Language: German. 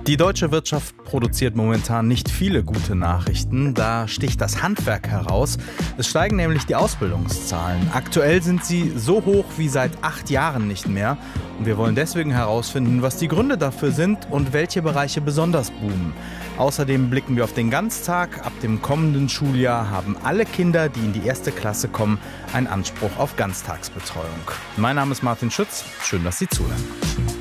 Die deutsche Wirtschaft produziert momentan nicht viele gute Nachrichten. Da sticht das Handwerk heraus. Es steigen nämlich die Ausbildungszahlen. Aktuell sind sie so hoch wie seit 8 Jahren nicht mehr. Und wir wollen deswegen herausfinden, was die Gründe dafür sind und welche Bereiche besonders boomen. Außerdem blicken wir auf den Ganztag. Ab dem kommenden Schuljahr haben alle Kinder, die in die 1. Klasse kommen, einen Anspruch auf Ganztagsbetreuung. Mein Name ist Martin Schütz. Schön, dass Sie zuhören.